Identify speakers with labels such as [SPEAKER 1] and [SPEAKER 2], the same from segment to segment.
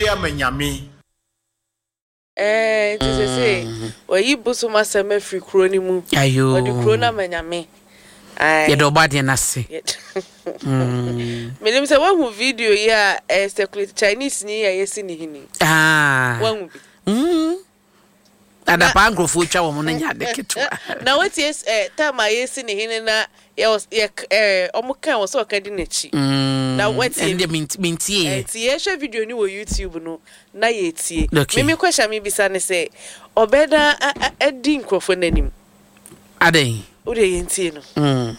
[SPEAKER 1] amanyame
[SPEAKER 2] It is a say, where you bosom as a free crony move.
[SPEAKER 3] Ayo.
[SPEAKER 2] Or the crona manyame.
[SPEAKER 3] Ye do bad ye nasi.
[SPEAKER 2] Me say one video here circulate Chinese ni ya yesi ni hini. One movie.
[SPEAKER 3] Ada pa nkrofo twa wo no nya de ketwa.
[SPEAKER 2] Na what yes time yesi ni hini na omuka wo so ka di nachi. Na what
[SPEAKER 3] ende mintie.
[SPEAKER 2] Ti ye hwe video ni wo YouTube no na ye tie.
[SPEAKER 3] Me
[SPEAKER 2] question me bisa ne say obeda edi nkrofo nanim.
[SPEAKER 3] Adey.
[SPEAKER 2] Wo de ye ntie no.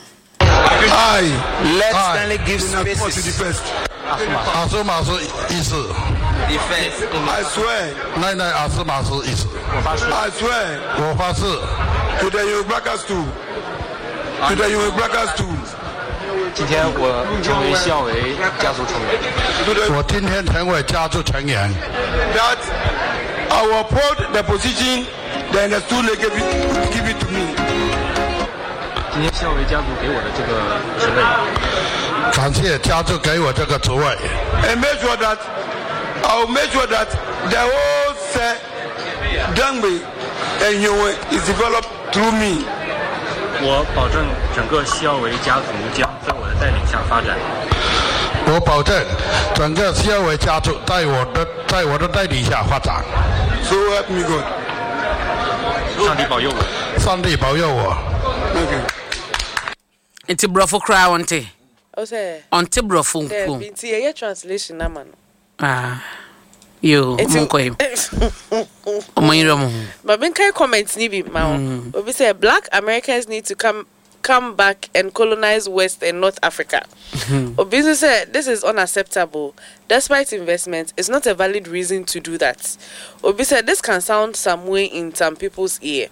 [SPEAKER 4] Let's finally give space to the first. Asoma is defense. I swear. Nine Asoma is. I swear. To the Yorubakas too. To the Yorubakas too.
[SPEAKER 5] 今天我成为校委家族成员。
[SPEAKER 4] 我今天成为家族成员。That I will put the position, then the stool give it to me.
[SPEAKER 5] 今天校委家族给我的这个职位，
[SPEAKER 4] 感谢家族给我这个职位。And make sure that I'll make sure that the whole Dangbe and Yowe is developed through me.
[SPEAKER 5] 我保证整个校委家族将在我的带领下发展。
[SPEAKER 4] 我保证整个校委家族在我的带领下发展。So help me God.
[SPEAKER 5] 上帝保佑我。
[SPEAKER 4] 上帝保佑我。Okay.
[SPEAKER 3] Enti brofo kra wonte.
[SPEAKER 2] O say.
[SPEAKER 3] Onte brofo nko.
[SPEAKER 2] Binti ye translation na man.
[SPEAKER 3] Yo, monkoy. Omoyiro mo.
[SPEAKER 2] But ben kai comments ni bi ma. Obi say black Americans need to come back and colonize West and North Africa. Obi said this is unacceptable. Despite investment, it's not a valid reason to do that. Obi said this can sound some way in some people's ear.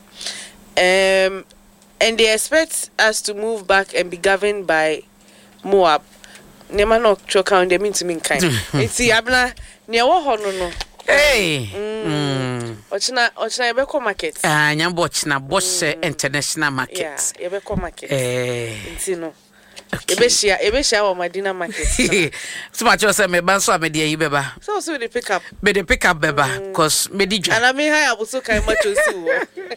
[SPEAKER 2] And they expect us to move back and be governed by Moab. Nema no choka on them into mean kind. It's yabna near no.
[SPEAKER 3] Hey.
[SPEAKER 2] Ochina Yebeko market.
[SPEAKER 3] Nyambo ochina Bosch International Market.
[SPEAKER 2] Yeah, Yebeko market. It's no. Ebeshia wa Madina market.
[SPEAKER 3] So much say me ban so me dey beba.
[SPEAKER 2] So they pick up.
[SPEAKER 3] Me dey pick up beba cause me di.
[SPEAKER 2] And I mean how abuso kai much osu.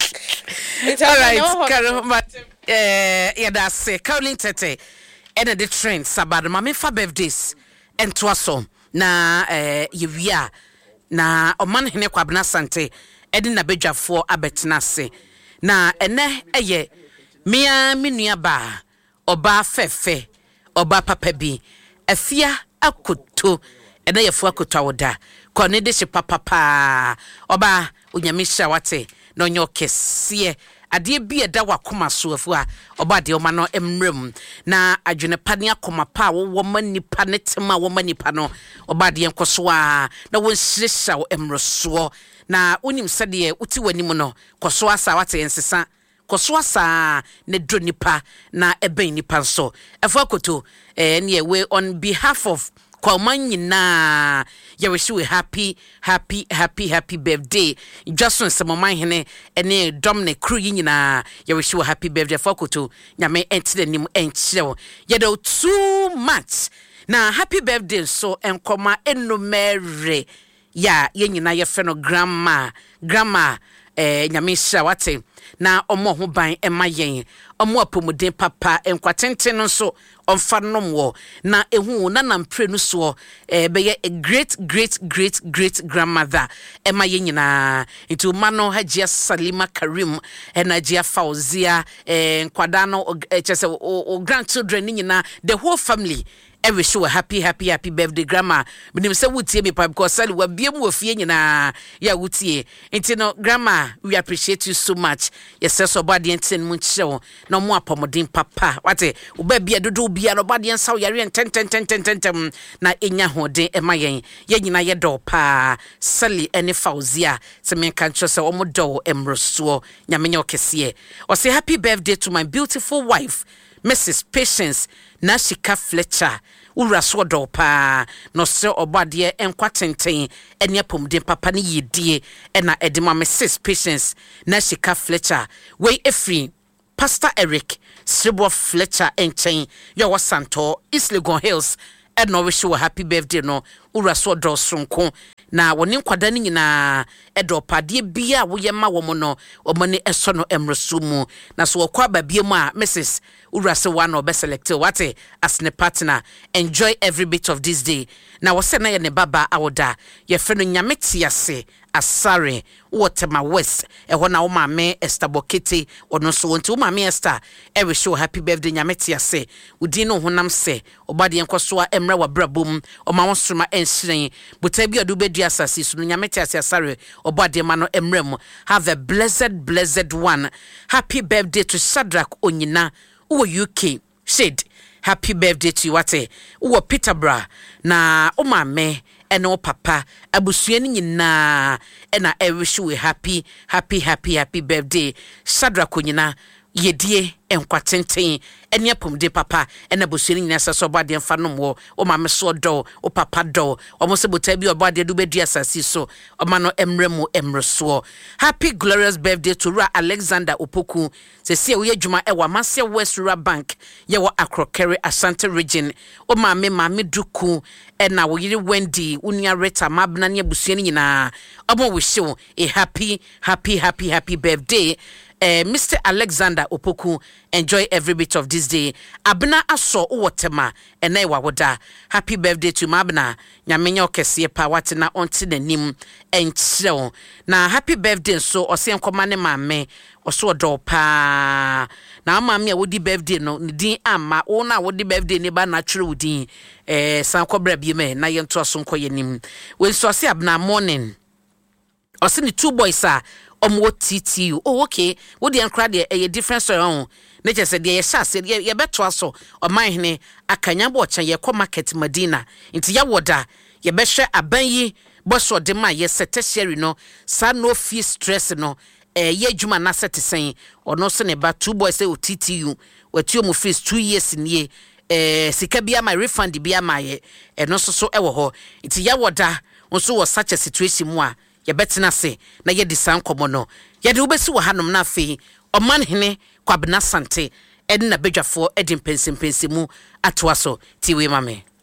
[SPEAKER 3] All right, Carol, but yeah, that's Caroline Tete. And the trend sabado mama fa birthdays ento aso na yewia na oman hene kwabna sante edi na bedwafo abetena se na ene eye mia menua ba oba fefe oba papa bi afia akoto ene yefo akoto awoda ko ne de hye papa oba onyamisha wate no nyo kese ade bi eda wakoma so afu a oba de oma no emrem na adwene pane akoma pa wo manipa ne tema wo manipa no oba de enkoso a na won hyehyɛ wo emroso na onim sede uti wanim no koso asa wate ensesa koso asa ne dro nipa na eben nipa so afu akoto ne we on behalf of Kwamanyina, you wish you happy birthday. Just on some my hene and Dominic Cruyina, you wish you happy birthday for Kutu. Yame enter the name and show. You do too much. Now, happy birthday, so and comma and no merry. Ya, yenina your friend grandma, Yamisha wate. Na omo ho ban ema yen omo apomuden papa enkwatenten no so onfa nom wo na ehu na nampre no so be a great grandmother ema yen nyina into mano hajia Salima Karim enajia Fauzia nkwada no chese o grandchildren nyina the whole family. Every show happy birthday grandma. But say wutie me pa because sali wa biem wo fie nyina ya wutie. Enti no grandma, we appreciate you so much. Yes so body enten mu chew no mo apomodin papa. Wate uba bia dodo bia no body en saw yare ten na enya hoden e mayen. Ye nyina ye do pa. Sali ene Fauzia se men kan cho se omo do emroso nyamenye okese. O say happy birthday to my beautiful wife, Mrs. Patience Nashika Fletcher. Ura so do pa no se obade enkwatenten ene apomden papa ne yedie ena edema Mrs. Patience Nashika Fletcher we efri Pastor Eric Sribo Fletcher enchen yo wasanto East Legon Hills and no wish you a happy birthday no ura so do sonko na woni nkwada ni nyina edo pade bia wo ye ma wo mo no omane eso no emreso mu na so kwa babie mu a Mrs. ura se one obe select what as ne partner enjoy every bit of this day na wo se na ye ne baba awoda ye fe no nyameti ase asare Waterma West ehona wo maame Esther Bokete ono so wonti wo maame Esther e show happy birthday nyameti ase udi no honam se obade enkoso a emra wa brabom o ma wonsoma enhyen buta bi adu bedua asase so nyameti ase asare obade ma no emrem. Have a blessed one. Happy birthday to Shadrach Onyina wo UK Shade. Happy birthday to you wate wo Peterborough na o maame eno papa abusuani nyina ena I wish you a happy birthday Shadrach Onyina yedie enkwatenten ene apomde papa ena busuani nyina saso bade mfa no mo o maame so do o papa do o mo se botabi obade do bedua asasi so o ma no emremu emreso. Happy glorious birthday to Ra Alexander Opoku se se we adwuma e wa Masia West Rural Bank ye wo Akrokere Asante region o maame duku ena wo yiri Wendy unia Reta mabna ne busuani nyina o mo wish you a happy birthday. Mr. Alexander Opoku, enjoy every bit of this day. Abna aso Waterma ene wawoda. Happy birthday to Mabna. Nyamenyo kesiye pa watina onti ne nim enchiro. Na happy birthday so ose enkomane mame oso do pa. Na mame a wodi birthday no ni din ama ona wodi birthday ne ba natural wodi. San kobra bi me na yento aso nkoye nim. We so ase abna morning. Ose ni two boys are omo TTU. Oh okay, wo de ankra de a different story on. Nature said ye shase ye beto aso o man hene akanya bo cha ye ko market Madina. Nti ya woda ye be hwe aban yi boso de ma ye setesheri no sa no fee stress no ye adwuma na setesen ono so ne ba two boys say o TTU watu mu fees 2 years nie sika bia my refund bia ma ye eno so e wo ho. Nti ya woda onso was such a situation mu a ye betena se na ye disan komo no ye de obesi wo hanom na afi oman hene Kwabena Sante edna bedwafo edin pensim mu atoaso tiwe mame.